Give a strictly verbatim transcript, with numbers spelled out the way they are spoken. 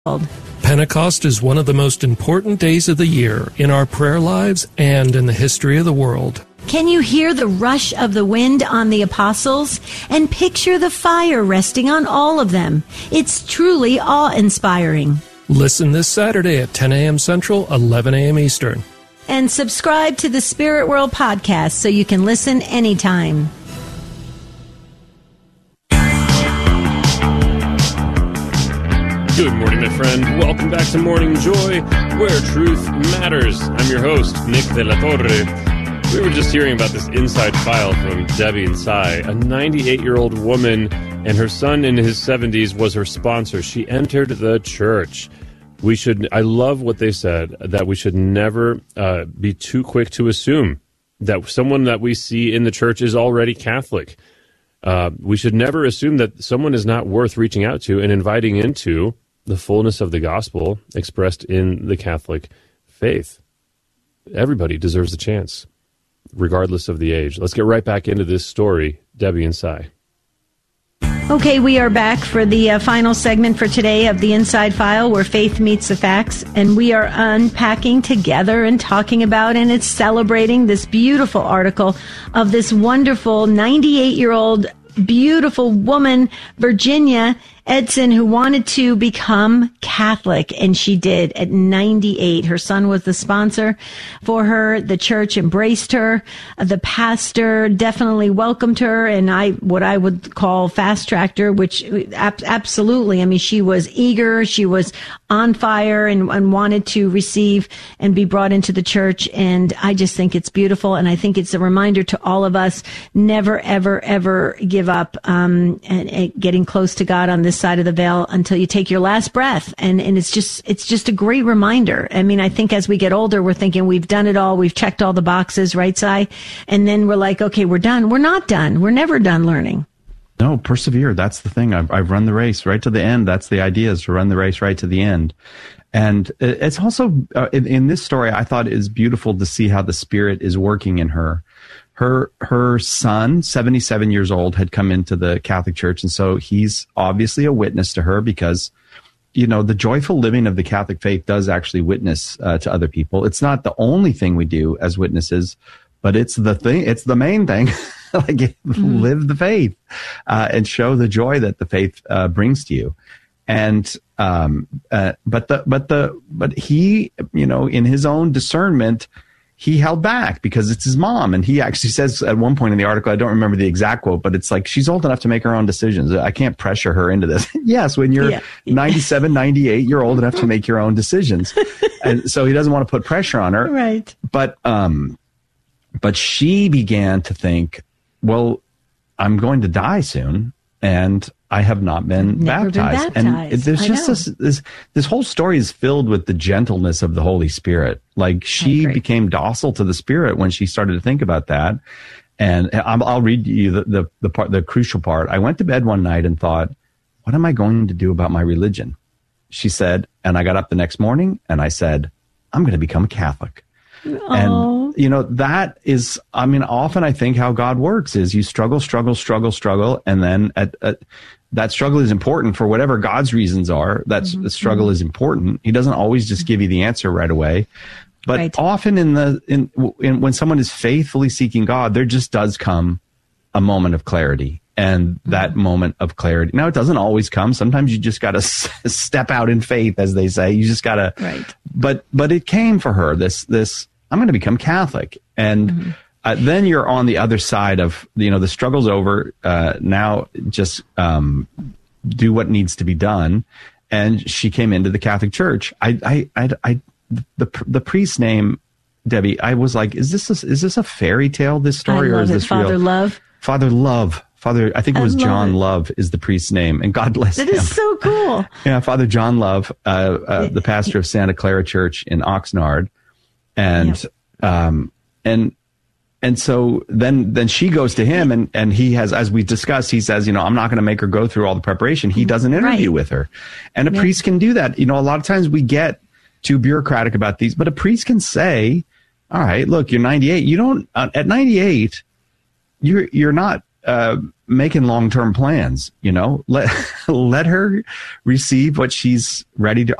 Pentecost is one of the most important days of the year in our prayer lives and in the history of the world. Can you hear the rush of the wind on the apostles and picture the fire resting on all of them? It's truly awe-inspiring. Listen this Saturday at ten a.m. Central, eleven a.m. Eastern. And subscribe to the Spirit World Podcast so you can listen anytime. Good morning, my friend. Welcome back to Morning Joy, where truth matters. I'm your host, Nick de la Torre. We were just hearing about this inside file from Debbie and Cy. A ninety-eight-year-old woman and her son in his seventies was her sponsor. She entered the church. We should. I love what they said, that we should never uh, be too quick to assume that someone that we see in the church is already Catholic. Uh, we should never assume that someone is not worth reaching out to and inviting into the fullness of the gospel expressed in the Catholic faith. Everybody deserves a chance, regardless of the age. Let's get right back into this story, Debbie and Cy. Okay, we are back for the uh, final segment for today of the Inside File, where faith meets the facts, and we are unpacking together and talking about, and it's celebrating this beautiful article of this wonderful ninety-eight-year-old beautiful woman, Virginia Edson, who wanted to become Catholic, and she did at ninety-eight. Her son was the sponsor for her. The church embraced her. The pastor definitely welcomed her, and I, what I would call fast-tracked her, which ab- absolutely, I mean, she was eager, she was on fire, and, and wanted to receive and be brought into the church, and I just think it's beautiful, and I think it's a reminder to all of us, never, ever, ever give up um, and, and getting close to God on this side of the veil until you take your last breath. And, and it's just, it's just a great reminder. I mean, I think as we get older, we're thinking we've done it all. We've checked all the boxes, right, Cy? And then we're like, okay, we're done. We're not done. We're never done learning. No, persevere. That's the thing. I've, I've run the race right to the end. That's the idea, is to run the race right to the end. And it's also, uh, in, in this story, I thought it is beautiful to see how the Spirit is working in her. Her her son, seventy-seven years old, had come into the Catholic Church, and so he's obviously a witness to her because, you know, the joyful living of the Catholic faith does actually witness uh, to other people. It's not the only thing we do as witnesses, but it's the thing. It's the main thing. Like, mm-hmm. Live the faith uh, and show the joy that the faith uh, brings to you. And um, uh, but the but the but he, you know, in his own discernment, he held back because it's his mom. And he actually says at one point in the article, I don't remember the exact quote, but it's like, she's old enough to make her own decisions. I can't pressure her into this. Yes, when you're yeah. ninety-seven, ninety-eight, you're old enough to make your own decisions. And so he doesn't want to put pressure on her. Right. But, um, but she began to think, well, I'm going to die soon, and I have not been Never baptized. Been baptized. And it, there's I just this, this, this whole story is filled with the gentleness of the Holy Spirit. Like, she became docile to the Spirit when she started to think about that. And I'll, I'll read you the, the, the part, the crucial part. I went to bed one night and thought, what am I going to do about my religion? She said, and I got up the next morning and I said, I'm going to become a Catholic. Aww. And, you know, that is, I mean, often I think how God works is you struggle, struggle, struggle, struggle. And then at, at that struggle is important for whatever God's reasons are. That mm-hmm. struggle is important. He doesn't always just give you the answer right away. But right. often in the, in, in, when someone is faithfully seeking God, there just does come a moment of clarity. And that mm-hmm. moment of clarity. Now, it doesn't always come. Sometimes you just got to s- step out in faith, as they say. You just got to, right. but, but it came for her, this, this, I'm going to become Catholic. And mm-hmm. uh, then you're on the other side of, you know, the struggle's over. Uh, now just um, do what needs to be done. And she came into the Catholic Church. I, I, I, I the, the priest's name, Debbie, I was like, is this a, is this a fairy tale, this story, I love or is it. this Father real? Love. Father Love. Father, I think it was John it. Love is the priest's name, and God bless that him. That is so cool. Yeah, Father John Love, uh, uh, the pastor of Santa Clara Church in Oxnard, and yep. um, and and so then then she goes to him, and and he has, as we discussed, he says, you know, I'm not going to make her go through all the preparation. He does an interview right. with her, and a yep. priest can do that. You know, a lot of times we get too bureaucratic about these, but a priest can say, all right, look, you're ninety-eight. You don't uh, at ninety-eight, you're you're not. Uh, making long-term plans, you know, let, let her receive what she's ready to